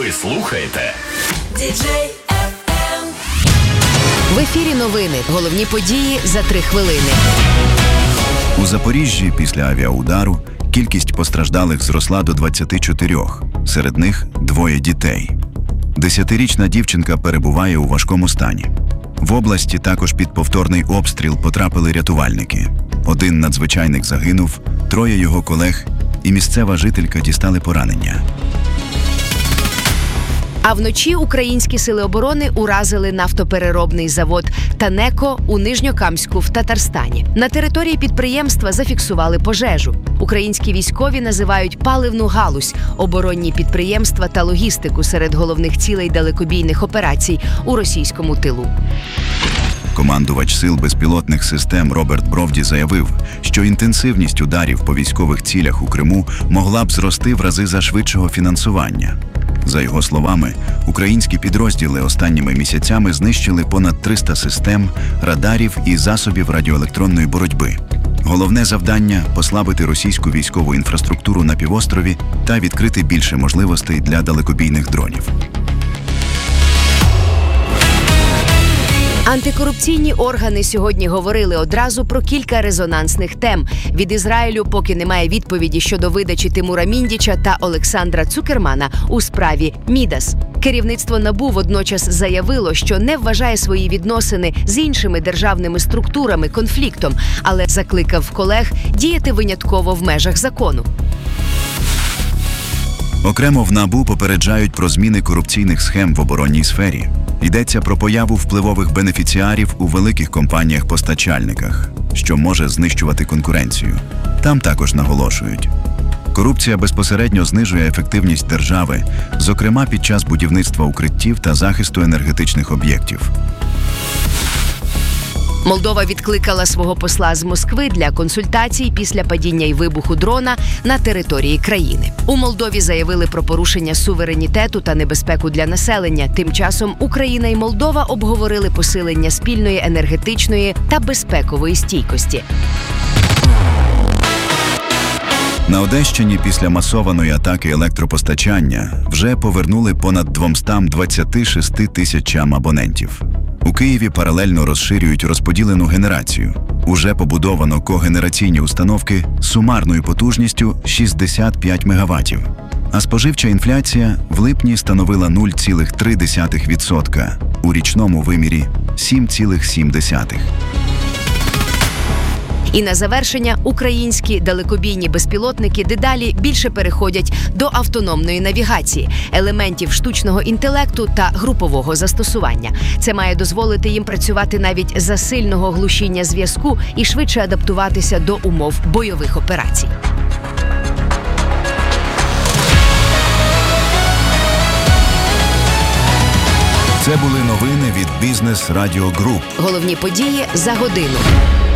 Ви слухаєте Діджей FM. В ефірі новини. Головні події за 3 хвилини. У Запоріжжі після авіаудару кількість постраждалих зросла до 24. Серед них 2 дітей. 10-річна дівчинка перебуває у важкому стані. В області також під повторний обстріл потрапили рятувальники. 1 надзвичайник загинув, 3 його колег і місцева жителька дістали поранення. А вночі українські сили оборони уразили нафтопереробний завод «Танеко» у Нижньокамську в Татарстані. На території підприємства зафіксували пожежу. Українські військові називають паливну галузь, оборонні підприємства та логістику серед головних цілей далекобійних операцій у російському тилу. Командувач сил безпілотних систем Роберт Бровді заявив, що інтенсивність ударів по військових цілях у Криму могла б зрости в рази за швидшого фінансування. За його словами, українські підрозділи останніми місяцями знищили понад 300 систем, радарів і засобів радіоелектронної боротьби. Головне завдання – послабити російську військову інфраструктуру на півострові та відкрити більше можливостей для далекобійних дронів. Антикорупційні органи сьогодні говорили одразу про кілька резонансних тем. Від Ізраїлю поки немає відповіді щодо видачі Тимура Міндіча та Олександра Цукермана у справі Мідас. Керівництво НАБУ водночас заявило, що не вважає свої відносини з іншими державними структурами конфліктом, але закликав колег діяти винятково в межах закону. Окремо в НАБУ попереджають про зміни корупційних схем в оборонній сфері. Йдеться про появу впливових бенефіціарів у великих компаніях-постачальниках, що може знищувати конкуренцію. Там також наголошують. Корупція безпосередньо знижує ефективність держави, зокрема під час будівництва укриттів та захисту енергетичних об'єктів. Молдова відкликала свого посла з Москви для консультацій після падіння і вибуху дрона на території країни. У Молдові заявили про порушення суверенітету та небезпеку для населення. Тим часом Україна і Молдова обговорили посилення спільної енергетичної та безпекової стійкості. На Одещині після масованої атаки електропостачання вже повернули понад 226 тисячам абонентів. У Києві паралельно розширюють розподілену генерацію. Уже побудовано когенераційні установки з сумарною потужністю 65 МВт. А споживча інфляція в липні становила 0,3%, у річному вимірі – 7,7%. І на завершення, українські далекобійні безпілотники дедалі більше переходять до автономної навігації, елементів штучного інтелекту та групового застосування. Це має дозволити їм працювати навіть за сильного глушіння зв'язку і швидше адаптуватися до умов бойових операцій. Це були новини від Business Radio Group. Головні події за годину.